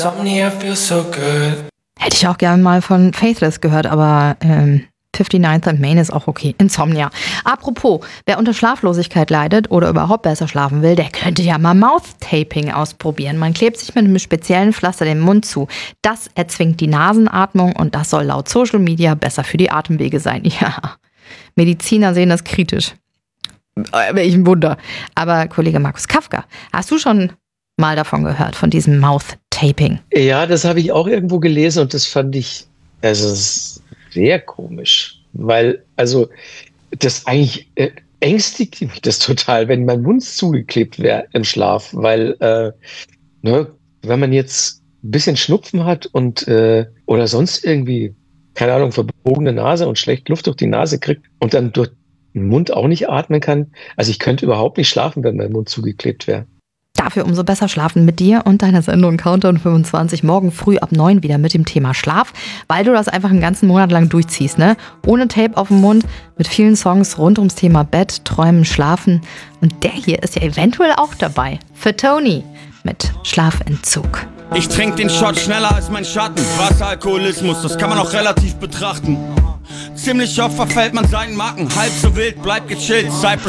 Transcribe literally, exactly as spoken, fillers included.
Insomnia feels so good. Hätte ich auch gerne mal von Faithless gehört, aber ähm, fifty-ninth and Main ist auch okay. Insomnia. Apropos, wer unter Schlaflosigkeit leidet oder überhaupt besser schlafen will, der könnte ja mal Mouth-Taping ausprobieren. Man klebt sich mit einem speziellen Pflaster den Mund zu. Das erzwingt die Nasenatmung und das soll laut Social Media besser für die Atemwege sein. Ja, Mediziner sehen das kritisch. Welch ein Wunder. Aber Kollege Markus Kafka, hast du schon mal davon gehört, von diesem Mouth-Taping? Ja, das habe ich auch irgendwo gelesen und das fand ich, also es ist sehr komisch, weil, also das eigentlich äh, ängstigt mich das total, wenn mein Mund zugeklebt wäre im Schlaf, weil, äh, ne, wenn man jetzt ein bisschen Schnupfen hat und äh, oder sonst irgendwie, keine Ahnung, verbogene Nase und schlecht Luft durch die Nase kriegt und dann durch den Mund auch nicht atmen kann, also ich könnte überhaupt nicht schlafen, wenn mein Mund zugeklebt wäre. Dafür umso besser schlafen mit dir und deiner Sendung Countdown fünfundzwanzig morgen früh ab neun wieder mit dem Thema Schlaf, weil du das einfach einen ganzen Monat lang durchziehst, ne? Ohne Tape auf dem Mund, mit vielen Songs rund ums Thema Bett, Träumen, Schlafen. Und der hier ist ja eventuell auch dabei. Für Tony mit Schlafentzug. Ich trink den Shot schneller als mein Schatten. Wasseralkoholismus, das kann man auch relativ betrachten. Ziemlich oft verfällt man seinen Macken. Halb so wild, bleibt gechillt. Cypress